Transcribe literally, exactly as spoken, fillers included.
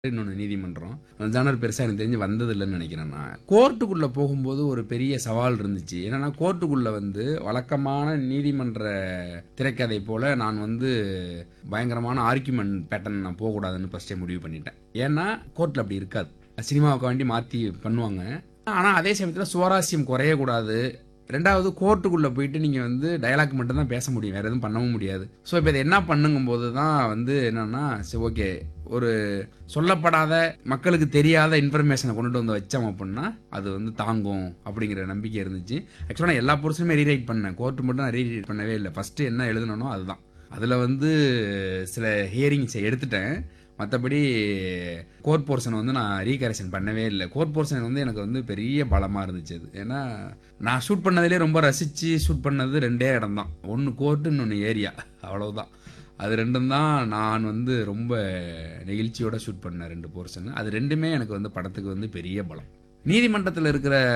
இன்னொன்னு நீதிமன்றம். அந்த ஜானர் பெருசா எனக்கு தெரிஞ்சு வந்ததில்லன்னு நெனைக்கிறேன் நான். கோர்ட்டுக்குள்ள போகும்போது ஒரு பெரிய சவால் இருந்துச்சு. என்னன்னா, கோர்ட்டுக்குள்ள வந்து வழக்கமான நீதிமன்ற திரைக்கதை போல நான் வந்து பயங்கரமான ஆர்கியுமென்ட் பேட்டர்ன் நான் போகக்கூடாதுன்னு ஃபர்ஸ்ட்டே முடிவு பண்ணிட்டேன். ஏன்னா, கோர்ட்ல அப்படி இருக்காது. சினிமாவுக்காண்டி மாத்தி பண்ணுவாங்க. ஆனா, அதே சமயத்துல சுவாரஸ்யம் குறையக்கூடாது. ரெண்டாவது கோர்ட்டுக்குள்ள போயிட்டு நீங்க வந்து டயலாக் மட்டும் தான் பேச முடியும். வேற எதுவும் பண்ணவும் முடியாது. ஸோ, இப்ப இத என்ன பண்ணுங்கும்போது தான் வந்து என்னன்னா, சரி ஓகே. ஒரு சொல்லப்படாத, மக்களுக்கு தெரியாத இன்ஃபர்மேஷன கொண்டுட்டு வந்து வச்சோம் அப்புட்ன்னா, அது வந்து தாங்கும் அப்படிங்கிற நம்பிக்கை இருந்துச்சு. ஆக்சுவலா நான் எல்லா போர்ஷனுமே ரீரைட் பண்ணேன். கோர்ட் மட்டும் நான் ரீரைட் பண்ணவே இல்ல. ஃபர்ஸ்ட் என்ன எழுதுனனோ அதுதான். அதுல வந்து சில ஹியரிங்ஸ எடுத்துட்டேன். மத்தபடி கோர் போர்ஷன் வந்து நான் ரீகரெக்ஷன் பண்ணவே இல்ல. கோர் போர்ஷன் வந்து எனக்கு வந்து பெரிய பலமா இருந்துச்சு அது. ஏன்னா, நான் ஷூட் பண்ணதிலே ரொம்ப ரசிச்சு ஷூட் பண்ணது ரெண்டே இடம் தான். ஒன்னு கோர்ட், இன்னொன்னு ஏரியா. அவ்வளவுதான். அது ரெண்டும் தான் நான் வந்து ரொம்ப நெகிழ்ச்சியோட ஷூட் பண்ண ரெண்டு போர்ஷன். அது ரெண்டுமே எனக்கு வந்து படத்துக்கு வந்து பெரிய பலம். நீதிமன்றத்துல இருக்கிற